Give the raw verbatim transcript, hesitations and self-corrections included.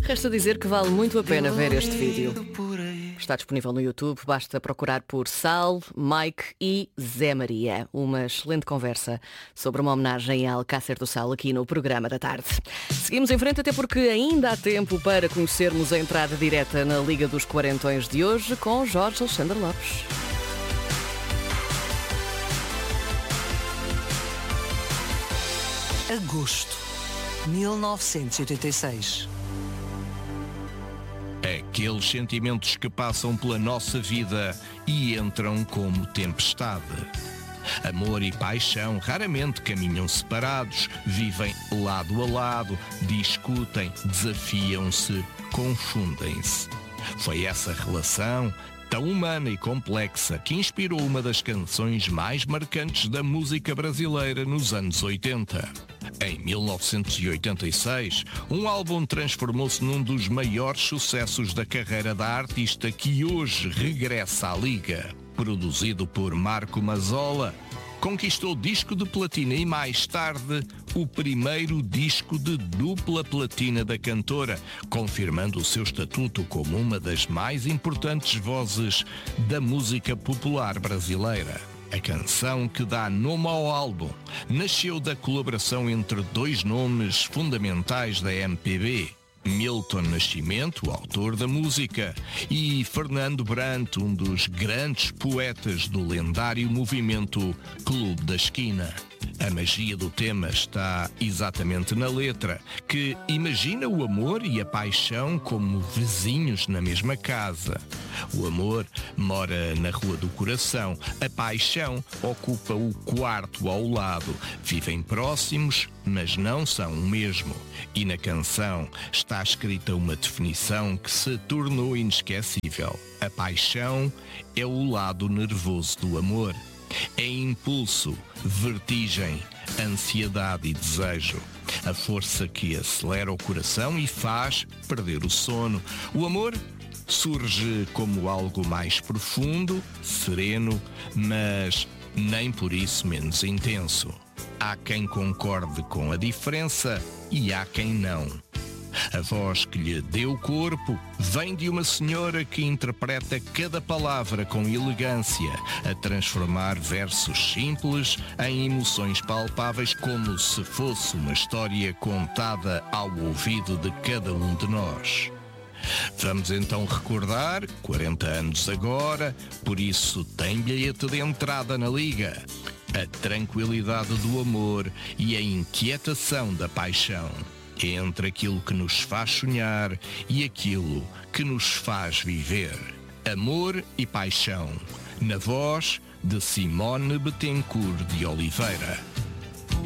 Resta dizer que vale muito a pena ver este vídeo. Está disponível no YouTube, basta procurar por Sal, Mike e Zé Maria. Uma excelente conversa sobre uma homenagem a Alcácer do Sal aqui no programa da tarde. Seguimos em frente até porque ainda há tempo para conhecermos a entrada direta na Liga dos Quarentões de hoje com Jorge Alexandre Lopes. Agosto, mil novecentos e oitenta e seis. Aqueles sentimentos que passam pela nossa vida e entram como tempestade. Amor e paixão raramente caminham separados, vivem lado a lado, discutem, desafiam-se, confundem-se. Foi essa relação tão humana e complexa que inspirou uma das canções mais marcantes da música brasileira nos anos oitenta. Em mil novecentos e oitenta e seis, um álbum transformou-se num dos maiores sucessos da carreira da artista que hoje regressa à Liga. Produzido por Marco Mazzola, conquistou disco de platina e mais tarde o primeiro disco de dupla platina da cantora, confirmando o seu estatuto como uma das mais importantes vozes da música popular brasileira. A canção que dá nome ao álbum nasceu da colaboração entre dois nomes fundamentais da M P B, Milton Nascimento, o autor da música, e Fernando Brant, um dos grandes poetas do lendário movimento Clube da Esquina. A magia do tema está exatamente na letra, que imagina o amor e a paixão como vizinhos na mesma casa. O amor mora na Rua do Coração, a paixão ocupa o quarto ao lado. Vivem próximos, mas não são o mesmo. E na canção está escrita uma definição que se tornou inesquecível. A paixão é o lado nervoso do amor. É impulso, vertigem, ansiedade e desejo. A força que acelera o coração e faz perder o sono. O amor surge como algo mais profundo, sereno, mas nem por isso menos intenso. Há quem concorde com a diferença e há quem não. A voz que lhe deu corpo vem de uma senhora que interpreta cada palavra com elegância, a transformar versos simples em emoções palpáveis como se fosse uma história contada ao ouvido de cada um de nós. Vamos então recordar, quarenta anos agora, por isso tem bilhete de entrada na Liga. A tranquilidade do amor e a inquietação da paixão. Entre aquilo que nos faz sonhar e aquilo que nos faz viver. Amor e paixão, na voz de Simone Bettencourt de Oliveira.